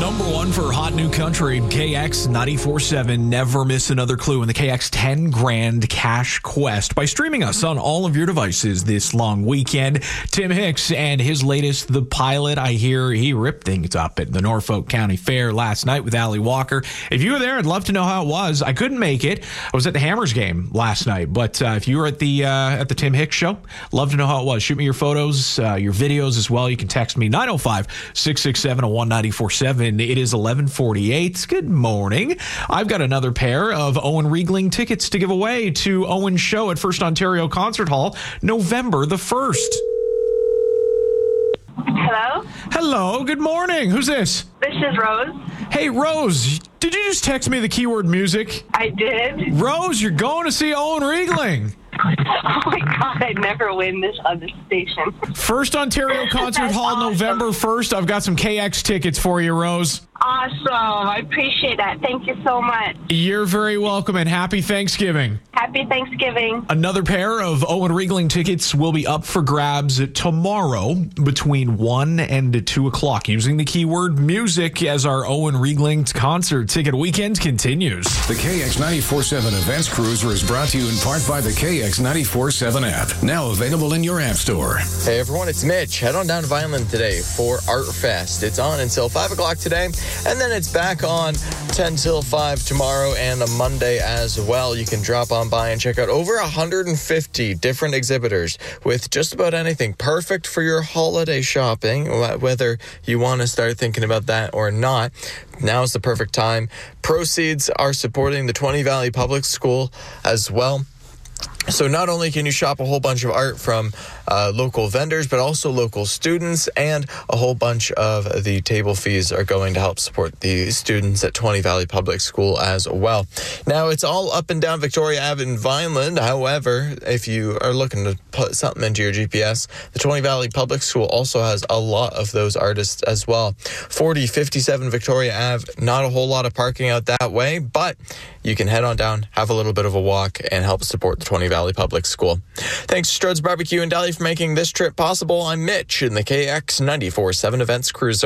Number one for Hot New Country, KX 94.7. Never miss another clue in the KX 10 Grand Cash Quest by streaming us on all of your devices this long weekend. Tim Hicks and his latest, The Pilot. I hear he ripped things up at the Norfolk County Fair last night with Allie Walker. If you were there, I'd love to know how it was. I couldn't make it. I was at the Hammers game last night, but if you were at the Tim Hicks show, love to know how it was. Shoot me your photos, your videos as well. You can text me 905-667-1947. It is 11:48. Good morning. I've got another pair of Owen Riegling tickets to give away to Owen's show at First Ontario Concert Hall, November the 1st. Hello? Hello, good morning. Who's this? This is Rose. Hey, Rose, did you just text me the keyword music? I did. Rose, you're going to see Owen Riegling. Oh my God, I'd never win this on this station. First Ontario Concert Hall, awesome. November 1st. I've got some KX tickets for you, Rose. Awesome. I appreciate that. Thank you so much. You're very welcome, and happy Thanksgiving. Happy Thanksgiving. Another pair of Owen Riegling tickets will be up for grabs tomorrow between 1 and 2 o'clock using the keyword music as our Owen Riegling concert ticket weekend continues. The KX 94.7 Events Cruiser is brought to you in part by the KX 94.7 app, now available in your app store. Hey everyone, it's Mitch. Head on down to Vineland today for Art Fest. It's on until 5 o'clock today, and then it's back on 10 till 5 tomorrow and a Monday as well. You can drop on by and check out over 150 different exhibitors with just about anything. Perfect for your holiday shopping, whether you want to start thinking about that or not. Now is the perfect time. Proceeds are supporting the 20 Valley Public School as well. So not only can you shop a whole bunch of art from local vendors, but also local students, and a whole bunch of the table fees are going to help support the students at 20 Valley Public School as well. Now, it's all up and down Victoria Ave in Vineland. However, if you are looking to put something into your GPS, the 20 Valley Public School also has a lot of those artists as well. 4057 Victoria Ave, not a whole lot of parking out that way, but you can head on down, have a little bit of a walk, and help support the 20 Valley Public School. Thanks to Strode's Barbecue and Deli for making this trip possible. I'm Mitch in the KX 94.7 Events Cruiser.